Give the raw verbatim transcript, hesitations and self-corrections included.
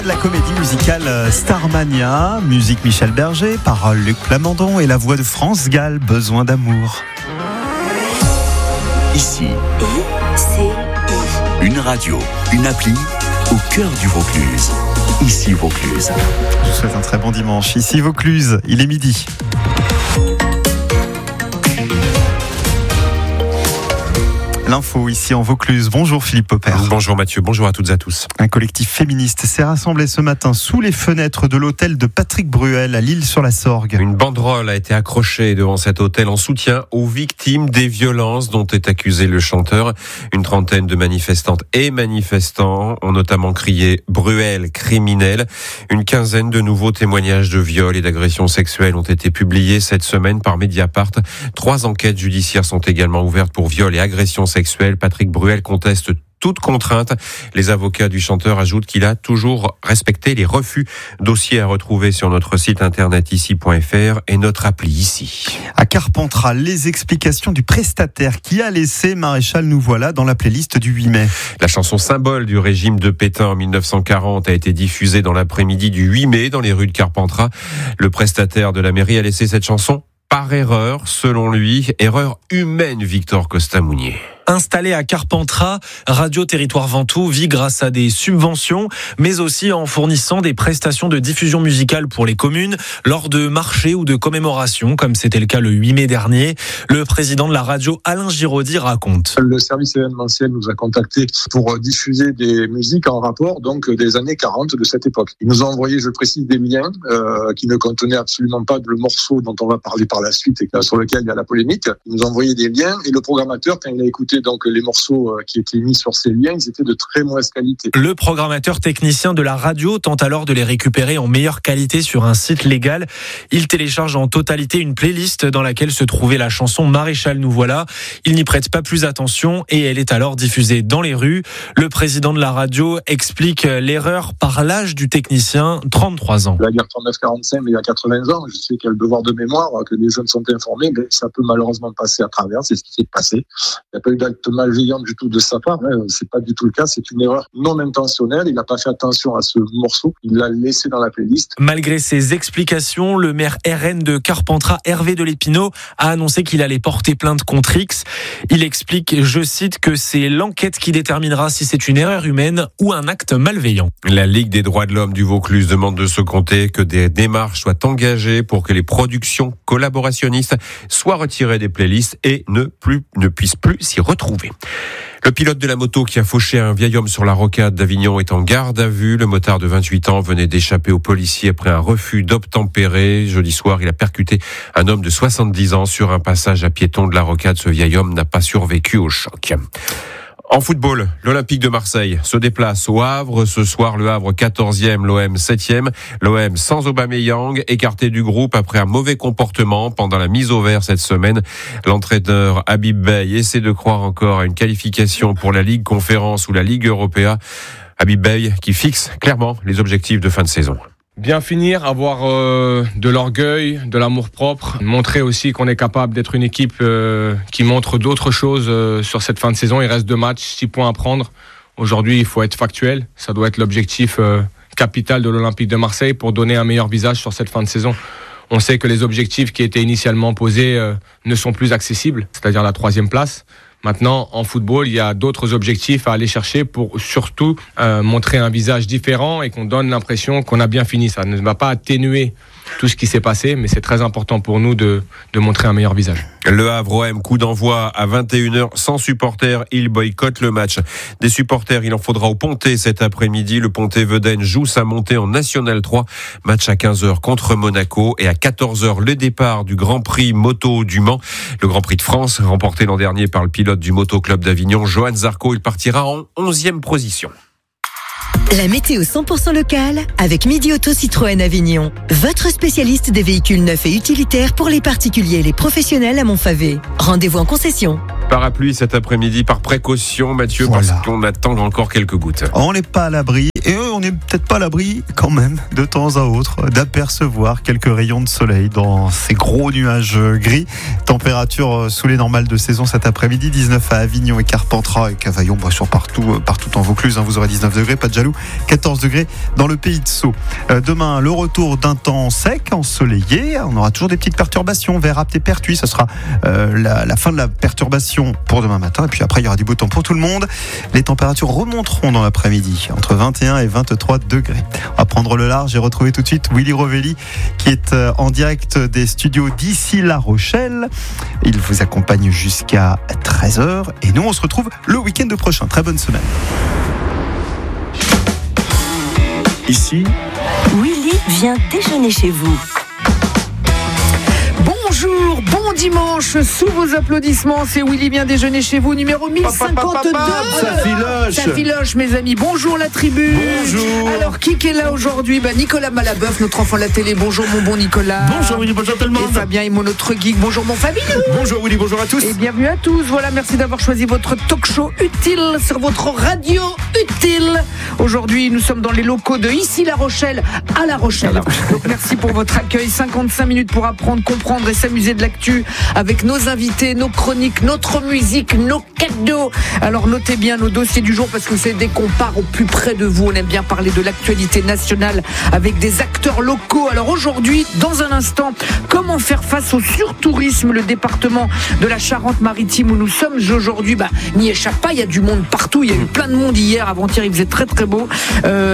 La comédie musicale Starmania, musique Michel Berger, paroles Luc Plamondon et la voix de France Gall, Besoin d'amour. Ici, une radio, une appli au cœur du Vaucluse. Ici Vaucluse. Je vous souhaite un très bon dimanche. Ici Vaucluse, il est midi. L'info ici en Vaucluse. Bonjour Philippe Popper. Bonjour Mathieu, bonjour à toutes et à tous. Un collectif féministe s'est rassemblé ce matin sous les fenêtres de l'hôtel de Patrick Bruel à L'Isle-sur-la-Sorgue. Une banderole a été accrochée devant cet hôtel en soutien aux victimes des violences dont est accusé le chanteur. Une trentaine de manifestantes et manifestants ont notamment crié « Bruel, criminel ». Une quinzaine de nouveaux témoignages de viols et d'agressions sexuelles ont été publiés cette semaine par Mediapart. Trois enquêtes judiciaires sont également ouvertes pour viols et agressions sexuelles. Patrick Bruel conteste toute contrainte. Les avocats du chanteur ajoutent qu'il a toujours respecté les refus. Dossier à retrouver sur notre site internet ici point f r et notre appli ici. À Carpentras, les explications du prestataire qui a laissé Maréchal Nous Voilà dans la playlist du huit mai. La chanson symbole du régime de Pétain en mille neuf cent quarante a été diffusée dans l'après-midi du huit mai dans les rues de Carpentras. Le prestataire de la mairie a laissé cette chanson par erreur, selon lui, erreur humaine, Victor Costa-Mounier. Installé à Carpentras, Radio Territoire Ventoux vit grâce à des subventions, mais aussi en fournissant des prestations de diffusion musicale pour les communes lors de marchés ou de commémorations, comme c'était le cas le huit mai dernier. Le président de la radio, Alain Giraudy, raconte. Le service événementiel nous a contactés pour diffuser des musiques en rapport donc des années quarante de cette époque. Ils nous ont envoyé, je précise, des liens euh, qui ne contenaient absolument pas le morceau dont on va parler par la suite et sur lequel il y a la polémique. Ils nous ont envoyé des liens et le programmateur, quand il a écouté donc les morceaux qui étaient mis sur ces liens, ils étaient de très mauvaise qualité. Le programmateur technicien de la radio tente alors de les récupérer en meilleure qualité sur un site légal. Il télécharge en totalité une playlist dans laquelle se trouvait la chanson Maréchal Nous Voilà. Il n'y prête pas plus attention et elle est alors diffusée dans les rues. Le président de la radio explique l'erreur par l'âge du technicien, trente-trois ans. La guerre trente-neuf quarante-cinq, mais il y a quatre-vingts ans, je sais qu'il y a le devoir de mémoire, que les jeunes sont informés, mais ça peut malheureusement passer à travers, c'est ce qui s'est passé. Il n'y a pas eu d'acte malveillant du tout de sa part, hein. C'est pas du tout le cas, c'est une erreur non intentionnelle, il n'a pas fait attention à ce morceau, il l'a laissé dans la playlist. Malgré ces explications, le maire R N de Carpentras, Hervé Delepino, a annoncé qu'il allait porter plainte contre X. Il explique, je cite, que c'est l'enquête qui déterminera si c'est une erreur humaine ou un acte malveillant. La Ligue des droits de l'homme du Vaucluse demande de ce côté que des démarches soient engagées pour que les productions collaborationnistes soient retirées des playlists et ne, plus, ne puissent plus s'y retrouver. Le pilote de la moto qui a fauché un vieil homme sur la rocade d'Avignon est en garde à vue. Le motard de vingt-huit ans venait d'échapper aux policiers après un refus d'obtempérer. Jeudi soir, il a percuté un homme de soixante-dix ans sur un passage à piétons de la rocade. Ce vieil homme n'a pas survécu au choc. En football, l'Olympique de Marseille se déplace au Havre. Ce soir, le Havre quatorzième, l'O M septième. L'O M sans Aubameyang, écarté du groupe après un mauvais comportement pendant la mise au vert cette semaine. L'entraîneur Habib Beye essaie de croire encore à une qualification pour la Ligue Conférence ou la Ligue Européa. Habib Beye qui fixe clairement les objectifs de fin de saison. Bien finir, avoir euh, de l'orgueil, de l'amour-propre, montrer aussi qu'on est capable d'être une équipe euh, qui montre d'autres choses euh, sur cette fin de saison. Il reste deux matchs, six points à prendre. Aujourd'hui, il faut être factuel. Ça doit être l'objectif euh, capital de l'Olympique de Marseille pour donner un meilleur visage sur cette fin de saison. On sait que les objectifs qui étaient initialement posés euh, ne sont plus accessibles, c'est-à-dire la troisième place. Maintenant, en football, il y a d'autres objectifs à aller chercher pour surtout euh, montrer un visage différent et qu'on donne l'impression qu'on a bien fini. Ça ne va pas atténuer tout ce qui s'est passé, mais c'est très important pour nous de, de montrer un meilleur visage. Le Havre O M, coup d'envoi à vingt et une heures sans supporters. Il boycotte le match. Des supporters, il en faudra au Pontet cet après-midi. Le Pontet Vedène joue sa montée en National trois. Match à quinze heures contre Monaco et à quatorze heures le départ du Grand Prix Moto du Mans. Le Grand Prix de France, remporté l'an dernier par le pilote du Moto Club d'Avignon, Johan Zarco. Il partira en onzième position. La météo cent pour cent locale avec Midi Auto Citroën Avignon. Votre spécialiste des véhicules neufs et utilitaires pour les particuliers et les professionnels à Montfavet. Rendez-vous en concession. Parapluie cet après-midi par précaution, Mathieu, Voilà. parce qu'on attend encore quelques gouttes. On n'est pas à l'abri, et on n'est peut-être pas à l'abri quand même, de temps à autre, d'apercevoir quelques rayons de soleil dans ces gros nuages gris. Température sous les normales de saison cet après-midi, dix-neuf à Avignon et Carpentras et Cavaillon, bah, sur partout, partout en Vaucluse, hein, vous aurez dix-neuf degrés, pas de jaloux, quatorze degrés dans le pays de Sceaux. Euh, demain, le retour d'un temps sec, ensoleillé, on aura toujours des petites perturbations vers Apt et Pertuis, ce sera euh, la, la fin de la perturbation pour demain matin, et puis après il y aura du beau temps pour tout le monde. Les températures remonteront dans l'après-midi, entre vingt et un et vingt-trois degrés. On va prendre le large et retrouver tout de suite Willy Rovelli qui est en direct des studios d'Issy La Rochelle. Il vous accompagne jusqu'à treize heures et nous on se retrouve le week-end prochain. Très bonne semaine. Ici, Willy vient déjeuner chez vous. Bonjour, bon dimanche, sous vos applaudissements, c'est Willy vient déjeuner chez vous, numéro mille cinquante-deux. Ça filoche. Ça filoche, mes amis. Bonjour la tribu. Bonjour. Alors, qui est là aujourd'hui? bah, Nicolas Malabeuf, notre enfant de la télé. Bonjour mon bon Nicolas. Bonjour Willy, bonjour tout le monde. Et Fabien Imo, notre geek. Bonjour mon Fabien. Bonjour Willy, bonjour à tous. Et bienvenue à tous. Voilà, merci d'avoir choisi votre talk show utile sur votre radio utile. Aujourd'hui, nous sommes dans les locaux de Issy La Rochelle à La Rochelle. Donc merci pour votre accueil. cinquante-cinq minutes pour apprendre, comprendre et s'amuser de l'actu avec nos invités, nos chroniques, notre musique, nos cadeaux. Alors notez bien nos dossiers du jour parce que c'est dès qu'on part au plus près de vous. On aime bien parler de l'actualité nationale avec des acteurs locaux. Alors aujourd'hui, dans un instant, comment faire face au surtourisme? Le département de la Charente-Maritime où nous sommes aujourd'hui, bah, n'y échappe pas. Il y a du monde partout. Il y a eu plein de monde hier. Avant-hier, il faisait très très beau. Euh,